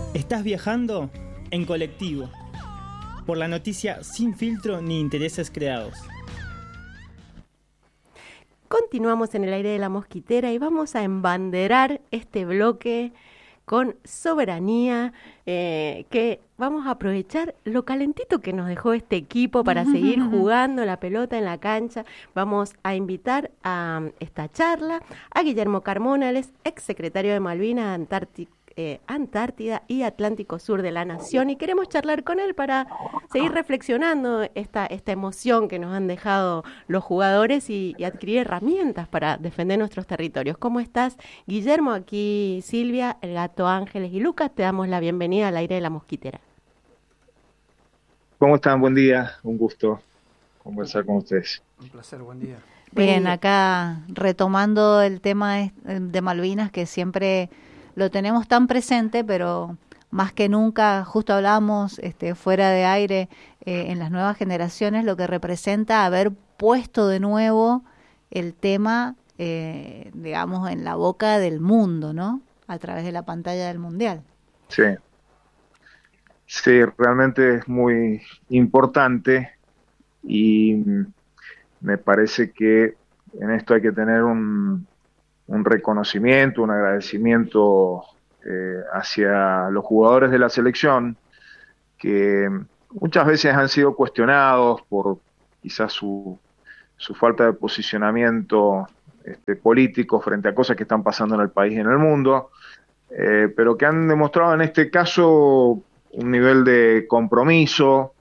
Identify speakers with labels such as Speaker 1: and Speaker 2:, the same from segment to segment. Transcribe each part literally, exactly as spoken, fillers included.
Speaker 1: Estás viajando en colectivo, por la noticia sin filtro ni intereses creados.
Speaker 2: Continuamos en el aire de la mosquitera y vamos a embanderar este bloque con soberanía, eh, que vamos a aprovechar lo calentito que nos dejó este equipo para seguir jugando la pelota en la cancha. Vamos a invitar a esta charla a Guillermo Carmona, él es exsecretario de Malvinas, Antártica, Eh, Antártida y Atlántico Sur de la Nación, y queremos charlar con él para seguir reflexionando esta, esta emoción que nos han dejado los jugadores y, y adquirir herramientas para defender nuestros territorios. ¿Cómo estás, Guillermo? Aquí Silvia, el gato Ángeles y Lucas, te damos la bienvenida al aire de la mosquitera.
Speaker 3: ¿Cómo están? Buen día, un gusto conversar con ustedes.
Speaker 4: Un placer, buen día.
Speaker 5: Bien, acá retomando el tema de Malvinas, que siempre lo tenemos tan presente, pero más que nunca, justo hablamos este, fuera de aire, eh, en las nuevas generaciones, lo que representa haber puesto de nuevo el tema, eh, digamos, en la boca del mundo, ¿no? A través de la pantalla del Mundial.
Speaker 3: Sí, sí, realmente es muy importante y me parece que en esto hay que tener un... un reconocimiento, un agradecimiento eh, hacia los jugadores de la selección, que muchas veces han sido cuestionados por quizás su, su falta de posicionamiento este, político frente a cosas que están pasando en el país y en el mundo, eh, pero que han demostrado en este caso un nivel de compromiso,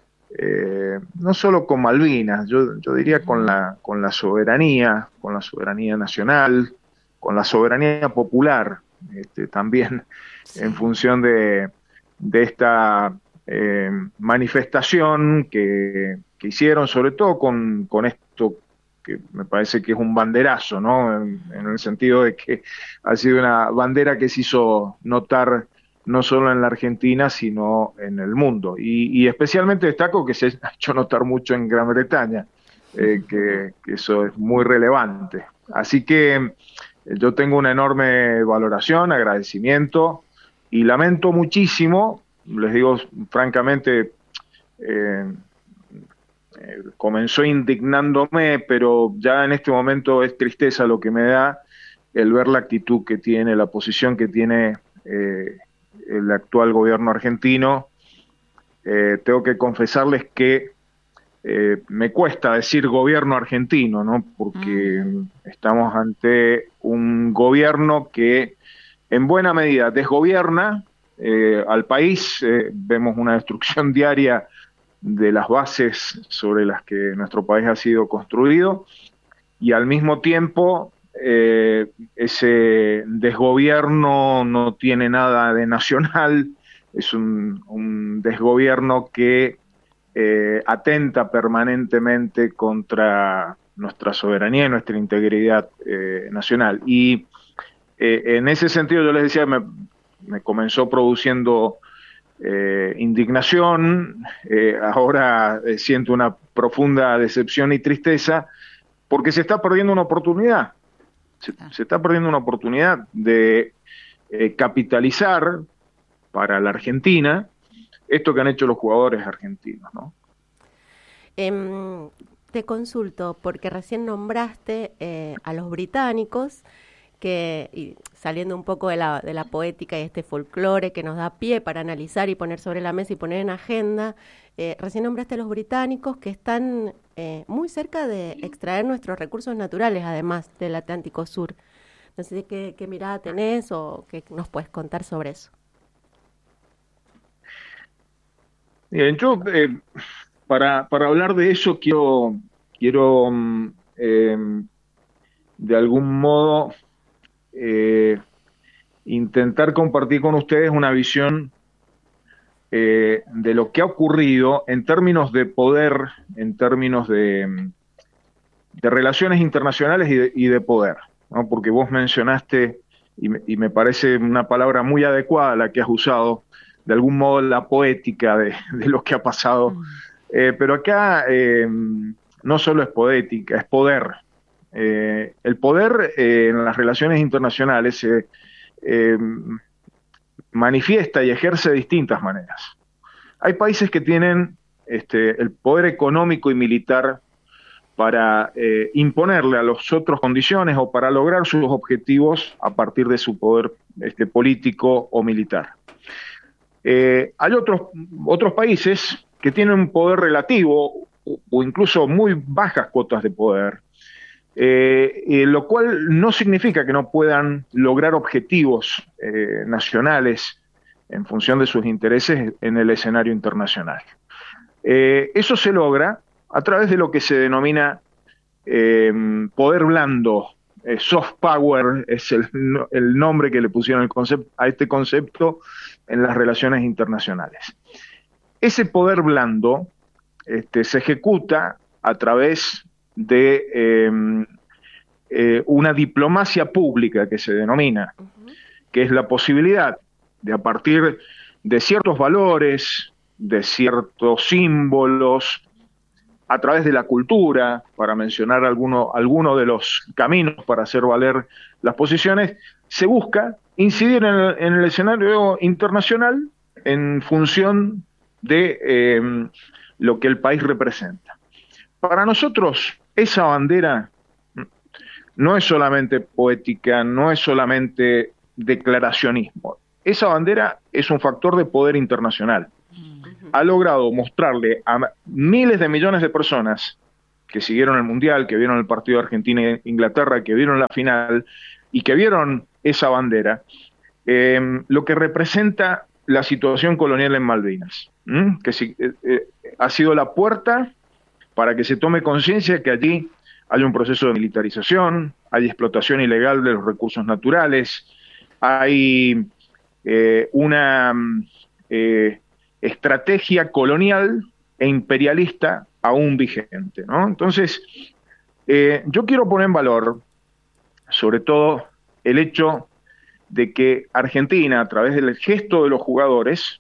Speaker 3: eh, no solo con Malvinas, yo, yo diría con la, con la soberanía, con la soberanía nacional, con la soberanía popular, este, también sí. En función de, de esta eh, manifestación que, que hicieron, sobre todo con, con esto que me parece que es un banderazo, ¿no? En, en el sentido de que ha sido una bandera que se hizo notar no solo en la Argentina, sino en el mundo. Y, y especialmente destaco que se ha hecho notar mucho en Gran Bretaña, eh, que, que eso es muy relevante. Así que yo tengo una enorme valoración, agradecimiento, y lamento muchísimo, les digo francamente, eh, eh, comenzó indignándome, pero ya en este momento es tristeza lo que me da el ver la actitud que tiene, la posición que tiene eh, el actual gobierno argentino. Eh, tengo que confesarles que Eh, me cuesta decir gobierno argentino, ¿no? Porque mm. estamos ante un gobierno que en buena medida desgobierna eh, al país. Eh, vemos una destrucción diaria de las bases sobre las que nuestro país ha sido construido, y al mismo tiempo eh, ese desgobierno no tiene nada de nacional, es un, un desgobierno que Eh, atenta permanentemente contra nuestra soberanía y nuestra integridad eh, nacional. Y eh, en ese sentido, yo les decía, me, me comenzó produciendo eh, indignación, eh, ahora eh, siento una profunda decepción y tristeza, porque se está perdiendo una oportunidad, se, se está perdiendo una oportunidad de eh, capitalizar para la Argentina esto que han hecho los jugadores argentinos, ¿no?
Speaker 2: Eh, te consulto, porque recién nombraste eh, a los británicos, que y saliendo un poco de la, de la poética y este folclore que nos da pie para analizar y poner sobre la mesa y poner en agenda, eh, recién nombraste a los británicos que están eh, muy cerca de extraer nuestros recursos naturales, además del Atlántico Sur. No sé qué, qué mirada tenés o qué nos puedes contar sobre eso.
Speaker 3: Bien, yo eh, para, para hablar de eso quiero, quiero eh, de algún modo eh, intentar compartir con ustedes una visión eh, de lo que ha ocurrido en términos de poder, en términos de, de relaciones internacionales y de, y de poder, ¿no? Porque vos mencionaste, y me, y me parece una palabra muy adecuada la que has usado, de algún modo la poética de, de lo que ha pasado. Mm. Eh, pero acá eh, no solo es poética, es poder. Eh, el poder eh, en las relaciones internacionales, eh, eh, manifiesta y ejerce de distintas maneras. Hay países que tienen este, el poder económico y militar para eh, imponerle a los otros condiciones o para lograr sus objetivos a partir de su poder este, político o militar. Eh, hay otros, otros países que tienen un poder relativo o, o incluso muy bajas cuotas de poder, eh, eh, lo cual no significa que no puedan lograr objetivos eh, nacionales en función de sus intereses en el escenario internacional. Eh, eso se logra a través de lo que se denomina eh, poder blando, eh, soft power es el, el nombre que le pusieron el concepto, a este concepto en las relaciones internacionales. Ese poder blando este, se ejecuta a través de eh, eh, una diplomacia pública que se denomina, uh-huh. que es la posibilidad de, a partir de ciertos valores, de ciertos símbolos, a través de la cultura, para mencionar alguno, alguno de los caminos para hacer valer las posiciones, se busca incidir en el, en el escenario internacional en función de eh, lo que el país representa. Para nosotros, esa bandera no es solamente poética, no es solamente declaracionismo. Esa bandera es un factor de poder internacional. Ha logrado mostrarle a miles de millones de personas que siguieron el Mundial, que vieron el partido de Argentina e Inglaterra, que vieron la final y que vieron esa bandera, eh, lo que representa la situación colonial en Malvinas, ¿m? que si, eh, eh, ha sido la puerta para que se tome conciencia que allí hay un proceso de militarización, hay explotación ilegal de los recursos naturales, hay eh, una eh, estrategia colonial e imperialista aún vigente, ¿no? Entonces, eh, yo quiero poner en valor, sobre todo, el hecho de que Argentina, a través del gesto de los jugadores,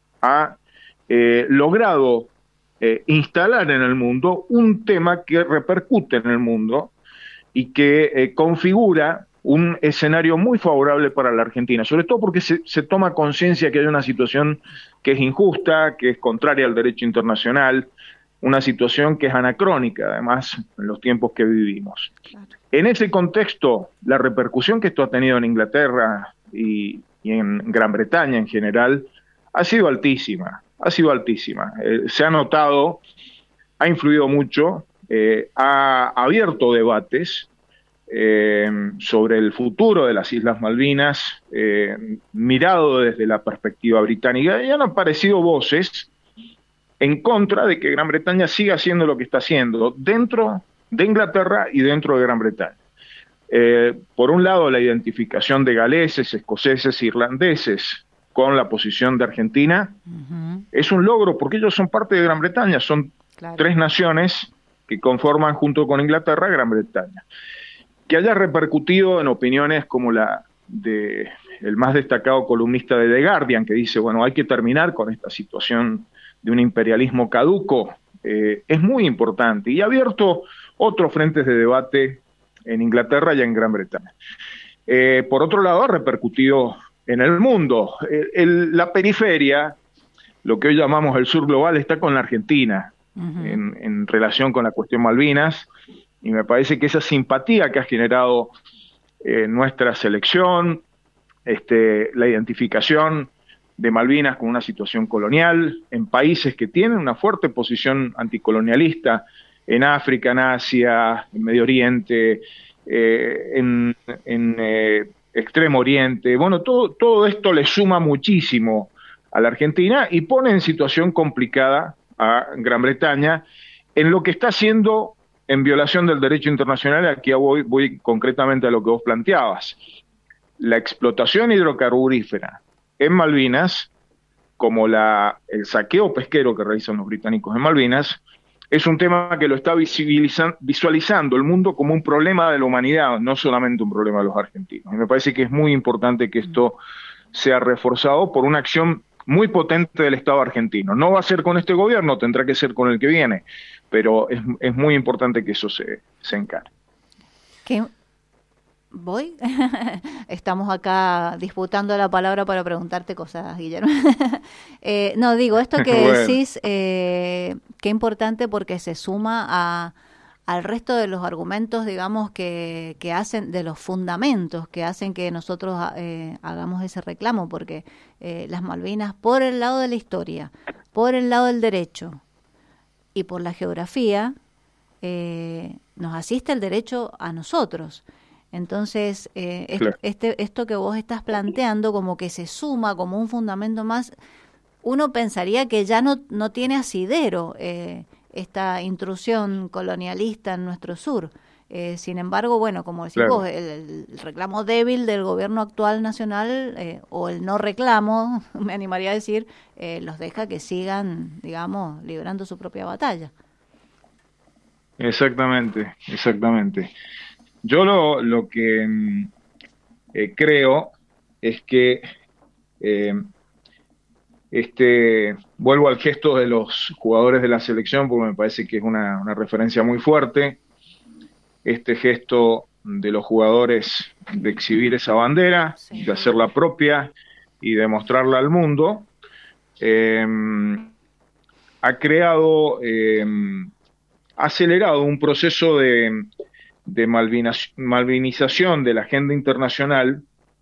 Speaker 3: ha eh, logrado eh, instalar en el mundo un tema que repercute en el mundo y que eh, configura un escenario muy favorable para la Argentina, sobre todo porque se, se toma conciencia que hay una situación que es injusta, que es contraria al derecho internacional, una situación que es anacrónica, además, en los tiempos que vivimos. Claro. En ese contexto, la repercusión que esto ha tenido en Inglaterra y, y en Gran Bretaña en general ha sido altísima, ha sido altísima. Eh, se ha notado, ha influido mucho, eh, ha abierto debates Eh, sobre el futuro de las Islas Malvinas, eh, mirado desde la perspectiva británica, y han aparecido voces en contra de que Gran Bretaña siga haciendo lo que está haciendo dentro de Inglaterra y dentro de Gran Bretaña. Eh, por un lado, la identificación de galeses, escoceses, irlandeses con la posición de Argentina uh-huh. es un logro porque ellos son parte de Gran Bretaña, son claro. tres naciones que conforman junto con Inglaterra Gran Bretaña. Que haya repercutido en opiniones como la de el más destacado columnista de The Guardian, que dice, bueno, hay que terminar con esta situación de un imperialismo caduco, eh, es muy importante y ha abierto otros frentes de debate en Inglaterra y en Gran Bretaña. Eh, por otro lado, ha repercutido en el mundo. El, el, la periferia, lo que hoy llamamos el sur global, está con la Argentina uh-huh. en, en relación con la cuestión Malvinas. Y me parece que esa simpatía que ha generado eh, nuestra selección, este, la identificación de Malvinas con una situación colonial, en países que tienen una fuerte posición anticolonialista, en África, en Asia, en Medio Oriente, eh, en, en eh, Extremo Oriente. Bueno, todo, todo esto le suma muchísimo a la Argentina y pone en situación complicada a Gran Bretaña en lo que está haciendo en violación del derecho internacional. Aquí voy, voy concretamente a lo que vos planteabas. La explotación hidrocarburífera en Malvinas, como la, el saqueo pesquero que realizan los británicos en Malvinas, es un tema que lo está visualizando el mundo como un problema de la humanidad, no solamente un problema de los argentinos. Y me parece que es muy importante que esto sea reforzado por una acción muy potente del Estado argentino. No va a ser con este gobierno, tendrá que ser con el que viene, pero es, es muy importante que eso se, se encare.
Speaker 5: ¿Qué? ¿Voy? Estamos acá disputando la palabra para preguntarte cosas, Guillermo. eh, no, digo, esto que bueno. decís, eh, qué importante porque se suma a, al resto de los argumentos, digamos, que, que hacen, de los fundamentos que hacen que nosotros eh, hagamos ese reclamo, porque eh, las Malvinas, por el lado de la historia, por el lado del derecho y por la geografía, eh, nos asiste el derecho a nosotros. Entonces, eh, claro. este, esto que vos estás planteando como que se suma como un fundamento más, uno pensaría que ya no, no tiene asidero eh, esta intrusión colonialista en nuestro sur. Eh, sin embargo, bueno, como decís claro. vos, el, el reclamo débil del gobierno actual nacional eh, o el no reclamo, me animaría a decir, eh, los deja que sigan, digamos, librando su propia batalla.
Speaker 3: Exactamente, exactamente. Yo lo, lo que eh, creo es que eh, este vuelvo al gesto de los jugadores de la selección porque me parece que es una, una referencia muy fuerte. Este gesto de los jugadores de exhibir esa bandera, sí. de hacerla propia y de mostrarla al mundo, eh, ha creado, eh, ha acelerado un proceso de de malvinas, malvinización de la agenda internacional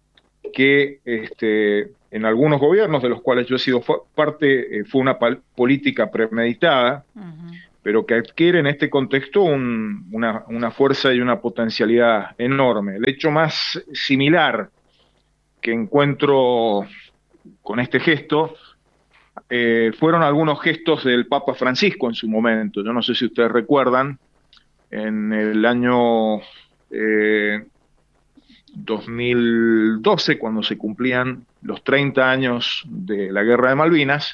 Speaker 3: que este, en algunos gobiernos de los cuales yo he sido parte eh, fue una política premeditada, uh-huh. pero que adquiere en este contexto un, una, una fuerza y una potencialidad enorme. El hecho más similar que encuentro con este gesto eh, fueron algunos gestos del Papa Francisco en su momento. Yo no sé si ustedes recuerdan, en el año eh, dos mil doce, cuando se cumplían los treinta años de la Guerra de Malvinas,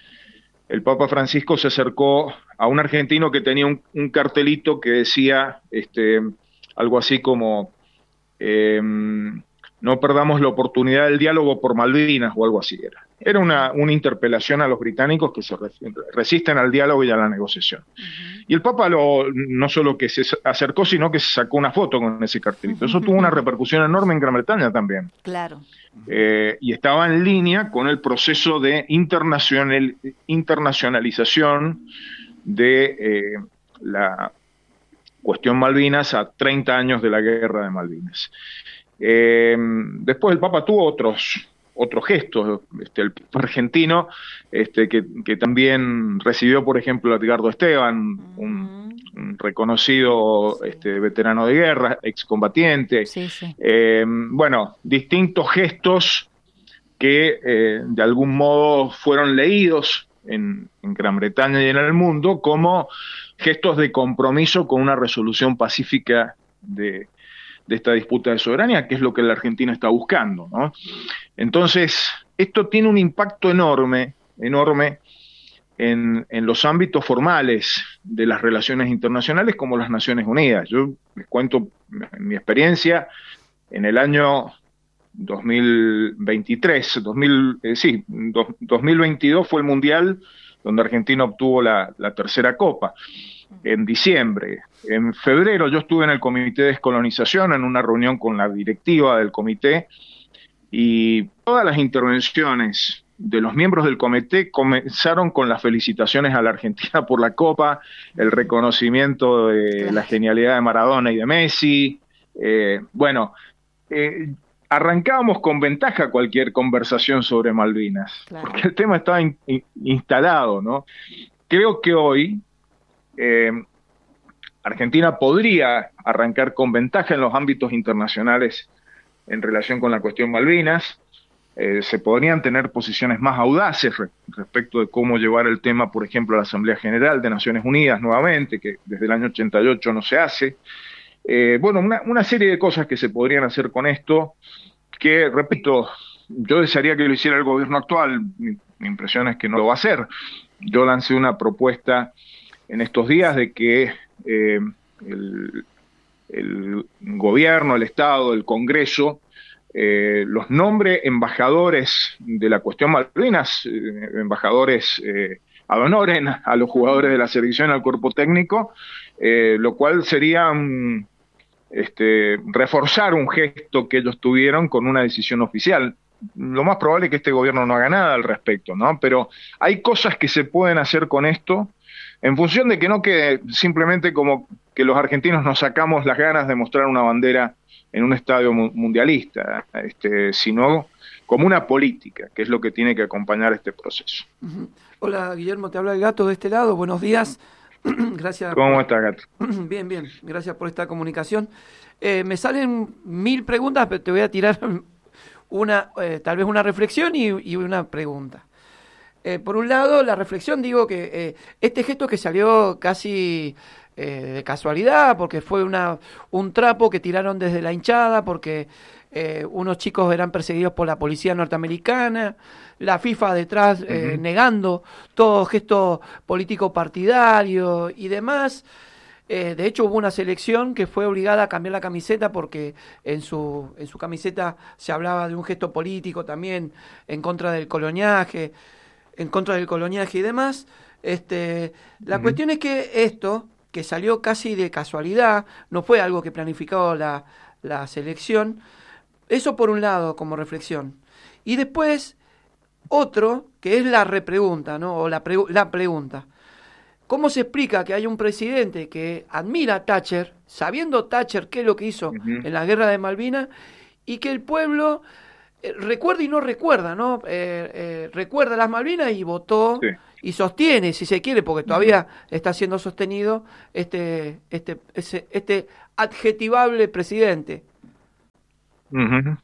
Speaker 3: el Papa Francisco se acercó a un argentino que tenía un, un cartelito que decía este, algo así como eh, no perdamos la oportunidad del diálogo por Malvinas, o algo así era. Era una, una interpelación a los británicos que se resisten al diálogo y a la negociación. Uh-huh. Y el Papa lo, no solo que se acercó, sino que se sacó una foto con ese cartelito. Eso uh-huh. tuvo una repercusión enorme en Gran Bretaña también.
Speaker 5: Claro.
Speaker 3: Eh, y estaba en línea con el proceso de internacional, internacionalización de eh, la cuestión Malvinas a treinta años de la Guerra de Malvinas. Eh, después el Papa tuvo otros... otros gestos, este, el argentino, este, que, que también recibió, por ejemplo, a Edgardo Esteban, un, un reconocido este, veterano de guerra, excombatiente. Sí, sí. Eh, bueno, distintos gestos que eh, de algún modo fueron leídos en, en Gran Bretaña y en el mundo como gestos de compromiso con una resolución pacífica de de esta disputa de soberanía, que es lo que la Argentina está buscando, ¿no? Entonces, esto tiene un impacto enorme, enorme en, en los ámbitos formales de las relaciones internacionales como las Naciones Unidas. Yo les cuento mi experiencia en el año dos mil veintitrés, dos mil, eh, sí, do, dos mil veintidós fue el Mundial donde Argentina obtuvo la, la tercera copa. En diciembre. En febrero yo estuve en el Comité de Descolonización en una reunión con la directiva del comité y todas las intervenciones de los miembros del comité comenzaron con las felicitaciones a la Argentina por la Copa, el reconocimiento de la genialidad de Maradona y de Messi. Eh, bueno, eh, arrancábamos con ventaja cualquier conversación sobre Malvinas, claro. porque el tema estaba in, in, instalado, ¿no? Creo que hoy Eh, Argentina podría arrancar con ventaja en los ámbitos internacionales en relación con la cuestión Malvinas. Eh, se podrían tener posiciones más audaces re respecto de cómo llevar el tema, por ejemplo, a la Asamblea General de Naciones Unidas nuevamente, que desde el año ochenta y ocho no se hace. Eh, bueno, una, una serie de cosas que se podrían hacer con esto, que, repito, yo desearía que lo hiciera el gobierno actual. Mi, mi impresión es que no lo va a hacer. Yo lancé una propuesta en estos días de que eh, el, el gobierno, el Estado, el Congreso, eh, los nombre embajadores de la cuestión Malvinas, eh, embajadores eh, ad honorem a los jugadores de la selección, al cuerpo técnico, eh, lo cual sería un, este, reforzar un gesto que ellos tuvieron con una decisión oficial. Lo más probable es que este gobierno no haga nada al respecto, ¿no? Pero hay cosas que se pueden hacer con esto en función de que no quede simplemente como que los argentinos nos sacamos las ganas de mostrar una bandera en un estadio mundialista, este, sino como una política, que es lo que tiene que acompañar este proceso.
Speaker 4: Uh-huh. Hola, Guillermo, te habla el Gato de este lado. Buenos días. Gracias.
Speaker 3: ¿Cómo
Speaker 4: por...
Speaker 3: estás, Gato?
Speaker 4: Bien, bien. Gracias por esta comunicación. Eh, me salen mil preguntas, pero te voy a tirar una, eh, tal vez una reflexión y, y una pregunta. Eh, por un lado, la reflexión, digo que eh, este gesto que salió casi eh, de casualidad, porque fue una un trapo que tiraron desde la hinchada, porque eh, unos chicos eran perseguidos por la policía norteamericana, la FIFA detrás eh, uh-huh. negando todo gesto político partidario y demás. Eh, de hecho, hubo una selección que fue obligada a cambiar la camiseta porque en su en su camiseta se hablaba de un gesto político también en contra del coloniaje, en contra del coloniaje y demás. Este, la uh-huh. cuestión es que esto, que salió casi de casualidad, no fue algo que planificó la, la selección. Eso por un lado, como reflexión. Y después, otro, que es la repregunta, ¿no? O la, pre- la pregunta. ¿Cómo se explica que hay un presidente que admira a Thatcher, sabiendo Thatcher qué es lo que hizo uh-huh. en la guerra de Malvinas, y que el pueblo eh, recuerda y no recuerda, ¿no? Eh, eh, recuerda las Malvinas y votó sí. y sostiene, si se quiere, porque todavía uh-huh. está siendo sostenido este, este, ese, este adjetivable presidente?
Speaker 3: Uh-huh.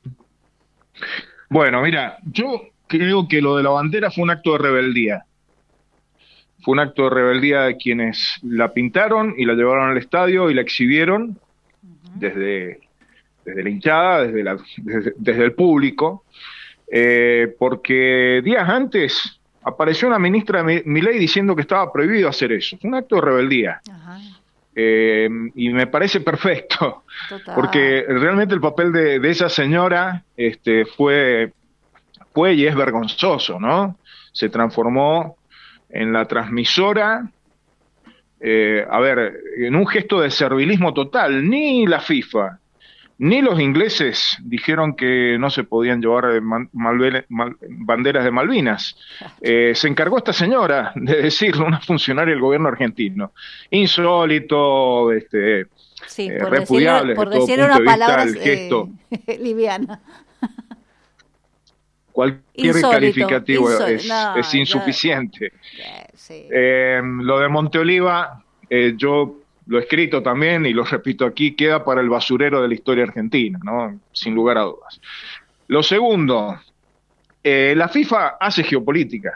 Speaker 3: Bueno, mira, yo creo que lo de la bandera fue un acto de rebeldía. Fue un acto de rebeldía de quienes la pintaron y la llevaron al estadio y la exhibieron uh-huh. desde, desde la hinchada, desde, la, desde, desde el público, eh, porque días antes apareció una ministra de Milei diciendo que estaba prohibido hacer eso. Fue un acto de rebeldía. Uh-huh. Eh, y me parece perfecto, Total. Porque realmente el papel de, de esa señora este, fue, fue y es vergonzoso, ¿no? Se transformó en la transmisora, eh, a ver, en un gesto de servilismo total. Ni la FIFA, ni los ingleses dijeron que no se podían llevar mal, mal, mal, banderas de Malvinas. Eh, se encargó esta señora de decirlo, una funcionaria del gobierno argentino. Insólito, este,
Speaker 5: sí,
Speaker 3: eh,
Speaker 5: por
Speaker 3: repudiable.
Speaker 5: Decir, por decir una palabra eh, liviana.
Speaker 3: Cualquier insólito, calificativo insólito. Es, no, es insuficiente. Ya, sí. eh, lo de Monteoliva, eh, yo lo he escrito también y lo repito aquí, queda para el basurero de la historia argentina, ¿no? Sin lugar a dudas. Lo segundo, eh, la FIFA hace geopolítica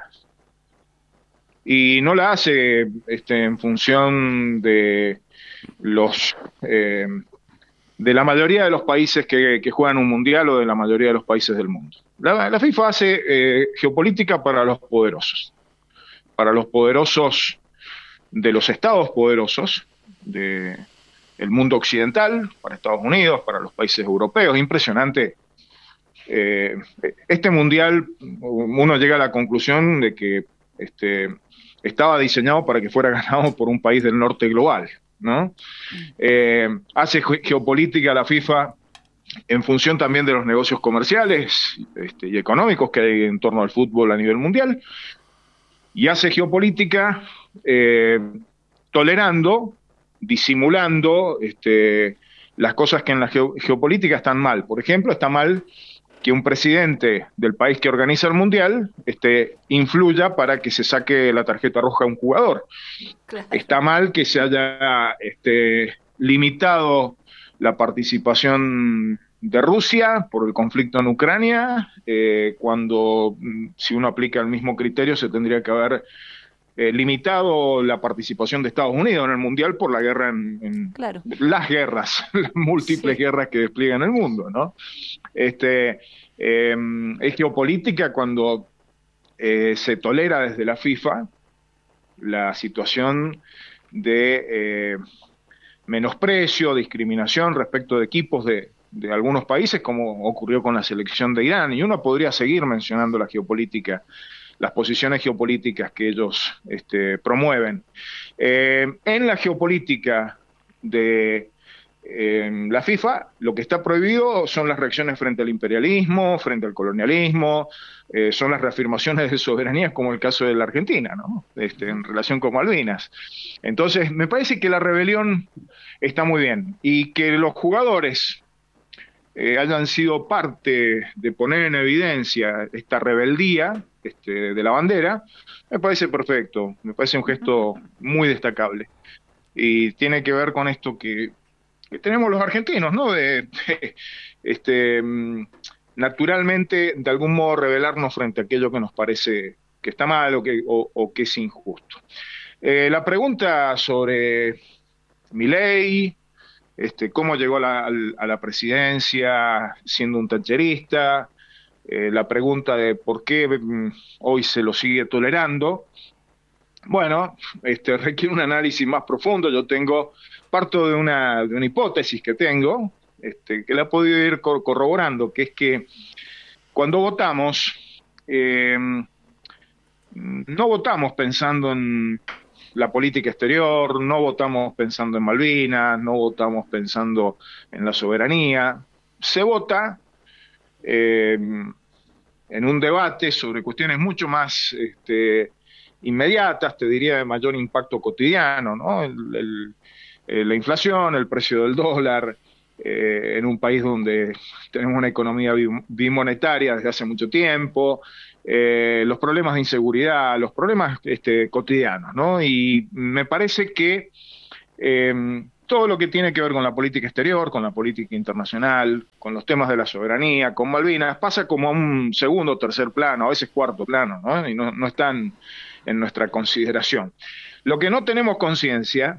Speaker 3: y no la hace este, en función de los eh, de la mayoría de los países que, que juegan un mundial o de la mayoría de los países del mundo. La, la FIFA hace eh, geopolítica para los poderosos, para los poderosos de los estados poderosos de el mundo occidental, para Estados Unidos, para los países europeos. Impresionante. Eh, este mundial, uno llega a la conclusión de que este, estaba diseñado para que fuera ganado por un país del norte global, ¿no? Eh, hace geopolítica la FIFA en función también de los negocios comerciales este, y económicos que hay en torno al fútbol a nivel mundial, y hace geopolítica eh, tolerando, disimulando este, las cosas que en la geo- geopolítica están mal. Por ejemplo, está mal que un presidente del país que organiza el mundial este, influya para que se saque la tarjeta roja a un jugador. Claro. Está mal que se haya este, limitado la participación de Rusia por el conflicto en Ucrania, eh, cuando si uno aplica el mismo criterio se tendría que haber eh, limitado la participación de Estados Unidos en el Mundial por la guerra en, en claro. las guerras, las múltiples sí. guerras que despliegan el mundo, ¿no? Este, eh, es geopolítica cuando eh, se tolera desde la FIFA la situación de eh, menosprecio, discriminación respecto de equipos de, de algunos países, como ocurrió con la selección de Irán, y uno podría seguir mencionando la geopolítica, las posiciones geopolíticas que ellos este, promueven. Eh, en la geopolítica de eh, la FIFA, lo que está prohibido son las reacciones frente al imperialismo, frente al colonialismo, eh, son las reafirmaciones de soberanía, como el caso de la Argentina, ¿no? Este, en relación con Malvinas. Entonces, me parece que la rebelión está muy bien y que los jugadores eh, hayan sido parte de poner en evidencia esta rebeldía este, de la bandera, me parece perfecto, me parece un gesto muy destacable. Y tiene que ver con esto que, que tenemos los argentinos, ¿no? De, de este, naturalmente, de algún modo, rebelarnos frente a aquello que nos parece que está mal o que, o, o que es injusto. Eh, la pregunta sobre Milei, este, cómo llegó a la, a la presidencia siendo un thatcherista, eh, la pregunta de por qué mm, hoy se lo sigue tolerando. Bueno, este, requiere un análisis más profundo. Yo tengo, parto de una, de una hipótesis que tengo, este, que la he podido ir cor corroborando, que es que cuando votamos, eh, no votamos pensando en la política exterior, no votamos pensando en Malvinas, no votamos pensando en la soberanía. Se vota eh, en un debate sobre cuestiones mucho más este, inmediatas, te diría de mayor impacto cotidiano, ¿no? El, el, eh, la inflación, el precio del dólar, eh, en un país donde tenemos una economía bimonetaria desde hace mucho tiempo, eh, los problemas de inseguridad, los problemas este, cotidianos, ¿no? Y me parece que eh, todo lo que tiene que ver con la política exterior, con la política internacional, con los temas de la soberanía, con Malvinas, pasa como a un segundo o tercer plano, a veces cuarto plano, ¿no? Y no, no están en nuestra consideración. Lo que no tenemos conciencia,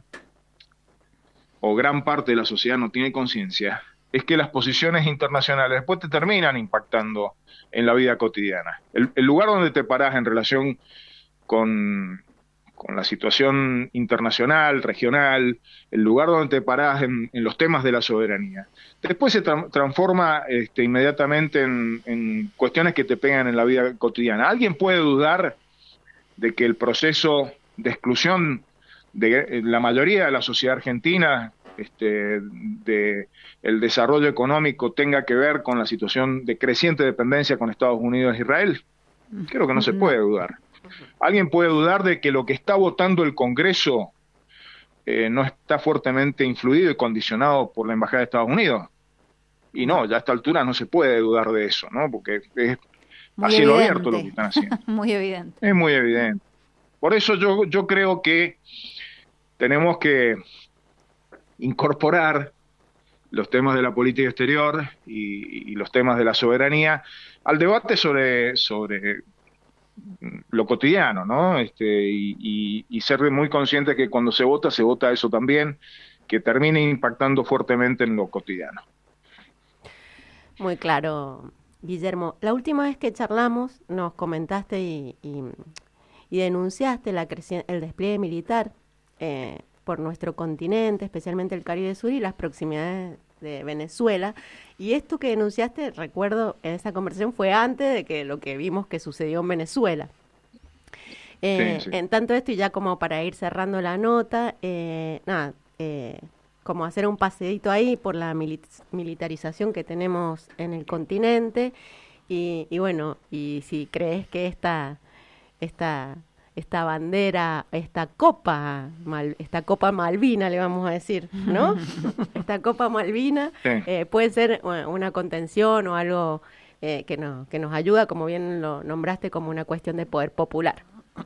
Speaker 3: o gran parte de la sociedad no tiene conciencia, es que las posiciones internacionales después te terminan impactando en la vida cotidiana. El, el lugar donde te parás en relación con, con la situación internacional, regional, el lugar donde te parás en, en los temas de la soberanía, después se tra transforma este, inmediatamente en, en cuestiones que te pegan en la vida cotidiana. ¿Alguien puede dudar de que el proceso de exclusión de la mayoría de la sociedad argentina, este, de el desarrollo económico tenga que ver con la situación de creciente dependencia con Estados Unidos e Israel? Creo que no se puede dudar. ¿Alguien puede dudar de que lo que está votando el Congreso eh, no está fuertemente influido y condicionado por la Embajada de Estados Unidos? Y no, ya a esta altura no se puede dudar de eso, ¿no? Porque es a cielo abierto lo que están haciendo.
Speaker 5: Muy evidente.
Speaker 3: Es muy evidente. Por eso yo, yo creo que tenemos que incorporar los temas de la política exterior y, y los temas de la soberanía al debate sobre, sobre lo cotidiano, ¿no? Este, y, y, y ser muy consciente que cuando se vota, se vota eso también, que termine impactando fuertemente en lo cotidiano.
Speaker 2: Muy claro, Guillermo. La última vez que charlamos nos comentaste y, y, y denunciaste la el despliegue militar eh, por nuestro continente, especialmente el Caribe Sur y las proximidades de Venezuela. Y esto que denunciaste, recuerdo, en esa conversación fue antes de que lo que vimos que sucedió en Venezuela. Eh, sí, sí. En tanto esto, y ya como para ir cerrando la nota, eh, nada, eh, como hacer un paseíto ahí por la mili militarización que tenemos en el continente, y, y bueno, y si crees que esta, esta, esta bandera, esta copa, mal, esta copa Malvina, le vamos a decir, ¿no? Esta copa Malvina sí. eh, puede ser una contención o algo eh, que, no, que nos ayuda, como bien lo nombraste, como una cuestión de poder popular.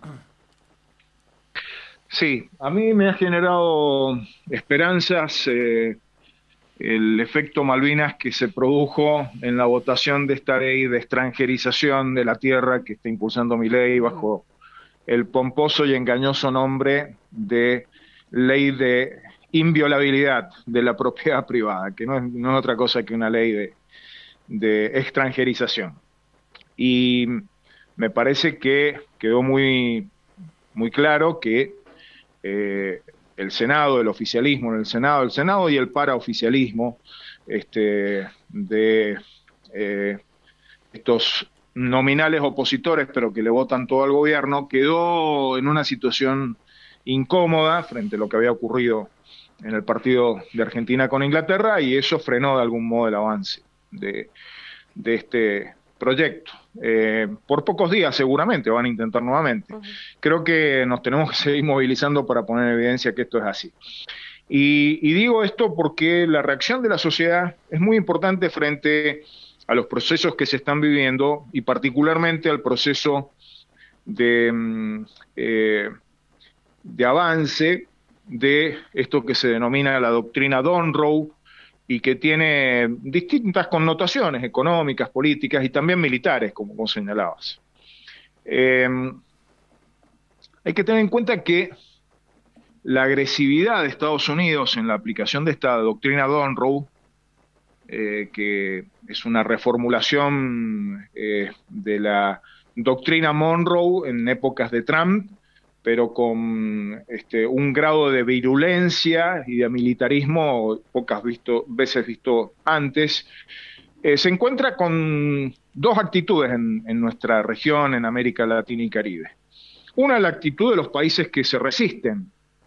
Speaker 3: Sí, a mí me ha generado esperanzas eh, el efecto Malvinas que se produjo en la votación de esta ley de extranjerización de la tierra que está impulsando Milei bajo el pomposo y engañoso nombre de ley de inviolabilidad de la propiedad privada, que no es, no es otra cosa que una ley de, de extranjerización. Y me parece que quedó muy, muy claro que Eh, el Senado, el oficialismo en el Senado, el Senado y el paraoficialismo este, de eh, estos nominales opositores, pero que le votan todo al gobierno, quedó en una situación incómoda frente a lo que había ocurrido en el partido de Argentina con Inglaterra, y eso frenó de algún modo el avance de, de este proyecto. Eh, por pocos días seguramente van a intentar nuevamente. Uh-huh. Creo que nos tenemos que seguir movilizando para poner en evidencia que esto es así. Y, y digo esto porque la reacción de la sociedad es muy importante frente a los procesos que se están viviendo, y particularmente al proceso de, eh, de avance de esto que se denomina la doctrina Monroe, y que tiene distintas connotaciones económicas, políticas y también militares, como vos señalabas. Eh, hay que tener en cuenta que la agresividad de Estados Unidos en la aplicación de esta doctrina Monroe, eh, que es una reformulación eh, de la doctrina Monroe en épocas de Trump, pero con este, un grado de virulencia y de militarismo pocas visto, veces visto antes, eh, se encuentra con dos actitudes en, en nuestra región, en América Latina y Caribe. Una es la actitud de los países que se resisten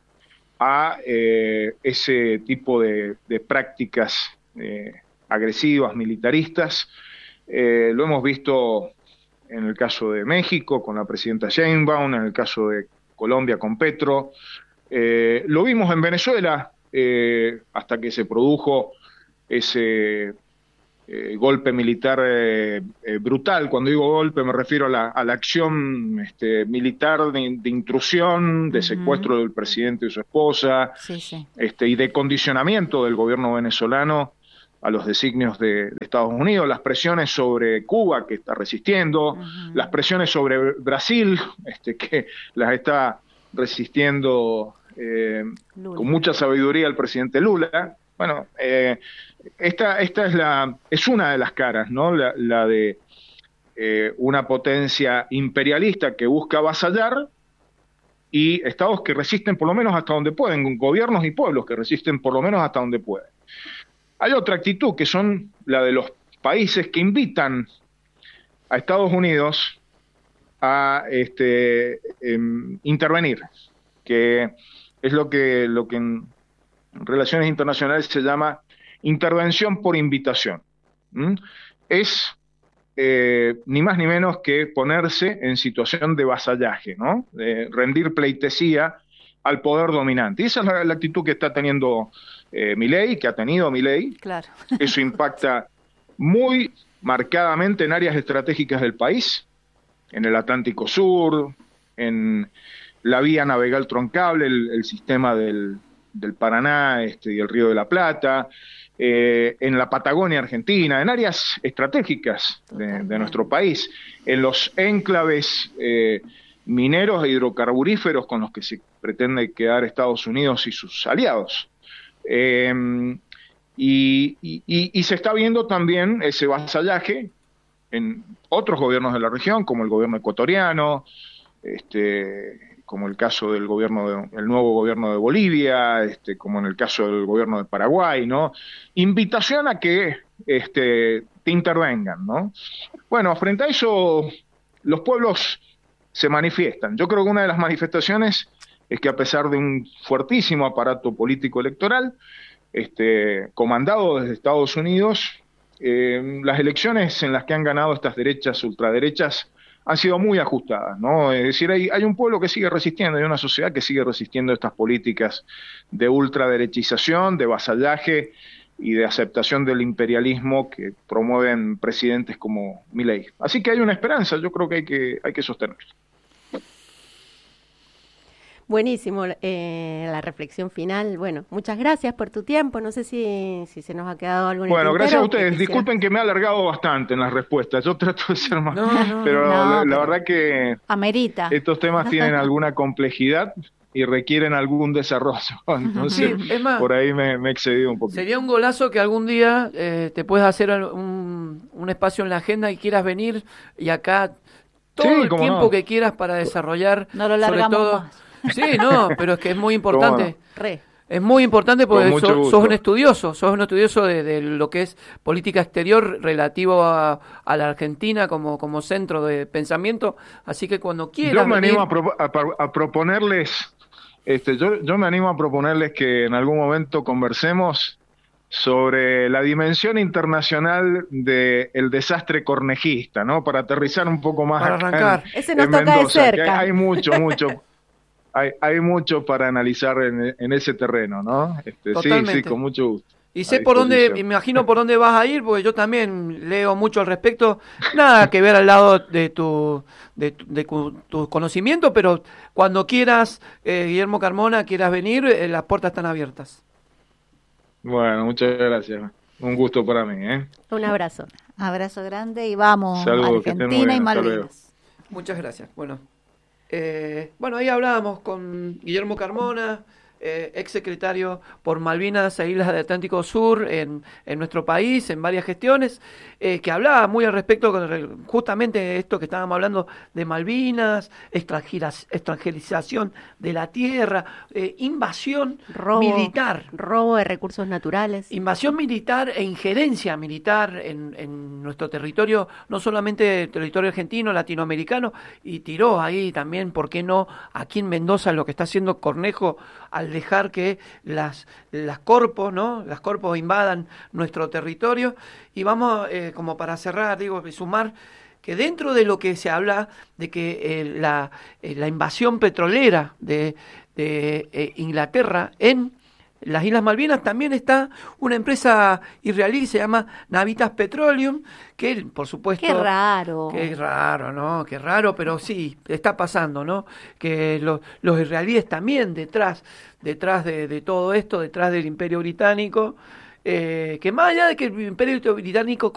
Speaker 3: a eh, ese tipo de, de prácticas eh, agresivas, militaristas. Eh, lo hemos visto en el caso de México con la presidenta Sheinbaum, en el caso de Colombia con Petro, eh, lo vimos en Venezuela eh, hasta que se produjo ese eh, golpe militar eh, eh, brutal. Cuando digo golpe me refiero a la, a la acción este, militar de, de intrusión, de secuestro uh-huh. del presidente y su esposa,
Speaker 5: sí, sí.
Speaker 3: Este, y de condicionamiento del gobierno venezolano a los designios de, de Estados Unidos, las presiones sobre Cuba, que está resistiendo, uh-huh. las presiones sobre Brasil, este, que las está resistiendo eh, con mucha sabiduría el presidente Lula. Bueno, eh, esta, esta es, la, es una de las caras, ¿no? La, la de eh, una potencia imperialista que busca avasallar, y estados que resisten por lo menos hasta donde pueden, gobiernos y pueblos que resisten por lo menos hasta donde pueden. Hay otra actitud, que son la de los países que invitan a Estados Unidos a este, eh, intervenir, que es lo que, lo que en relaciones internacionales se llama intervención por invitación. ¿Mm? Es eh, ni más ni menos que ponerse en situación de vasallaje, ¿no? De rendir pleitesía al poder dominante. Y esa es la, la actitud que está teniendo eh, Milei, que ha tenido Milei.
Speaker 5: Claro.
Speaker 3: Eso impacta muy marcadamente en áreas estratégicas del país, en el Atlántico Sur, en la vía navegal troncable, el, el sistema del, del Paraná este, y el Río de la Plata, eh, en la Patagonia Argentina, en áreas estratégicas de, de nuestro país, en los enclaves eh, mineros e hidrocarburíferos con los que se pretende quedar Estados Unidos y sus aliados. Eh, y, y, y se está viendo también ese vasallaje en otros gobiernos de la región, como el gobierno ecuatoriano, este, como el caso del gobierno de, el nuevo gobierno de Bolivia, este, como en el caso del gobierno de Paraguay, ¿no? Invitación a que este, te intervengan, ¿no? Bueno, frente a eso, los pueblos se manifiestan. Yo creo que una de las manifestaciones es que, a pesar de un fuertísimo aparato político electoral, este, comandado desde Estados Unidos, eh, las elecciones en las que han ganado estas derechas, ultraderechas, han sido muy ajustadas, ¿no? Es decir, hay, hay un pueblo que sigue resistiendo, hay una sociedad que sigue resistiendo estas políticas de ultraderechización, de vasallaje y de aceptación del imperialismo que promueven presidentes como Milei. Así que hay una esperanza, yo creo que hay que, hay que sostenerla.
Speaker 2: Buenísimo, eh, la reflexión final. Bueno, muchas gracias por tu tiempo. No sé si, si se nos ha quedado algo en el
Speaker 3: Bueno,
Speaker 2: tintero,
Speaker 3: gracias a ustedes.
Speaker 2: quisiera...
Speaker 3: Disculpen que me he alargado bastante en las respuestas. Yo trato de ser más...
Speaker 5: No, no,
Speaker 3: pero
Speaker 5: no,
Speaker 3: la,
Speaker 5: pero
Speaker 3: la verdad que
Speaker 5: amerita.
Speaker 3: Estos temas tienen alguna complejidad y requieren algún desarrollo. Entonces,
Speaker 4: sí, es más,
Speaker 3: por ahí me, me he excedido un poquito.
Speaker 4: Sería un golazo que algún día eh, te puedas hacer un, un espacio en la agenda y quieras venir, y acá todo
Speaker 3: Sí,
Speaker 4: el
Speaker 3: cómo
Speaker 4: tiempo
Speaker 3: no.
Speaker 4: que quieras para desarrollar.
Speaker 5: No lo
Speaker 4: sobre
Speaker 5: largamos
Speaker 4: todo,
Speaker 5: más.
Speaker 4: Sí, no, pero es que es muy importante.
Speaker 2: Re.
Speaker 4: Es muy importante
Speaker 3: Con
Speaker 4: porque
Speaker 3: mucho
Speaker 4: sos,
Speaker 3: gusto.
Speaker 4: sos un estudioso, sos un estudioso de, de lo que es política exterior relativo a, a la Argentina como, como centro de pensamiento, así que cuando quieras
Speaker 3: Yo me
Speaker 4: venir-
Speaker 3: animo a, pro- a, pro- a proponerles este, yo, yo me animo a proponerles que en algún momento conversemos sobre la dimensión internacional del desastre cornejista, ¿no? Para aterrizar un poco más
Speaker 4: para
Speaker 3: acá
Speaker 4: arrancar.
Speaker 3: en,
Speaker 2: Ese nos
Speaker 3: en
Speaker 2: toca
Speaker 3: Mendoza,
Speaker 2: de
Speaker 3: que
Speaker 2: cerca.
Speaker 3: Hay, hay mucho, mucho, hay, hay mucho para analizar en, en ese terreno, ¿no? Este, sí, sí, con mucho gusto.
Speaker 4: Y sé por dónde, me imagino por dónde vas a ir, porque yo también leo mucho al respecto. Nada que ver al lado de tu, de, tu, de tu conocimiento, pero cuando quieras, eh, Guillermo Carmona, quieras venir, eh, las puertas están abiertas.
Speaker 3: Bueno, muchas gracias. Un gusto para mí, ¿eh?
Speaker 2: Un abrazo.
Speaker 5: Abrazo grande y vamos,
Speaker 3: Saludos,
Speaker 5: Argentina y Malvinas.
Speaker 4: Muchas gracias. Bueno, eh, bueno, ahí hablábamos con Guillermo Carmona, eh, ex secretario por Malvinas e Islas del Atlántico Sur en, en nuestro país, en varias gestiones, eh, que hablaba muy al respecto con justamente de esto que estábamos hablando de Malvinas, extranjerización de la tierra, eh, invasión
Speaker 2: robo,
Speaker 4: militar.
Speaker 2: Robo de recursos naturales.
Speaker 4: Invasión militar e injerencia militar en, en nuestro territorio, no solamente territorio argentino, latinoamericano, y tiró ahí también, ¿por qué no?, aquí en Mendoza, lo que está haciendo Cornejo al dejar que las, las corpos, ¿no?, las corpos invadan nuestro territorio. Y vamos, eh, como para cerrar, digo, sumar que dentro de lo que se habla de que eh, la, eh, la invasión petrolera de, de eh, Inglaterra en las Islas Malvinas, también está una empresa israelí que se llama Navitas Petroleum, que por supuesto...
Speaker 2: ¡Qué raro!
Speaker 4: Qué raro, ¿no? Qué raro, pero sí, está pasando, ¿no? Que lo, los israelíes también detrás, detrás de, de todo esto, detrás del Imperio Británico, eh, que más allá de que el Imperio Británico